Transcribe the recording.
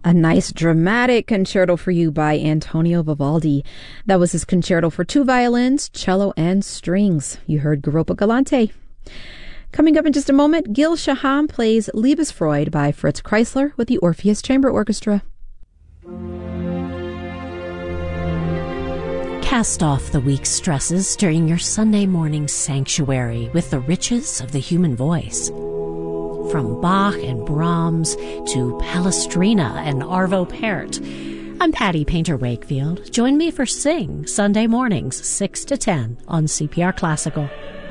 A nice dramatic concerto for you by Antonio Vivaldi. That was his concerto for two violins, cello, and strings. You heard Europa Galante. Coming up in just a moment, Gil Shaham plays Liebesfreude by Fritz Kreisler with the Orpheus Chamber Orchestra. Cast off the week's stresses during your Sunday morning sanctuary with the riches of the human voice. From Bach and Brahms to Palestrina and Arvo Pärt. I'm Patty Painter Wakefield. Join me for Sing Sunday mornings 6 to 10 on CPR Classical.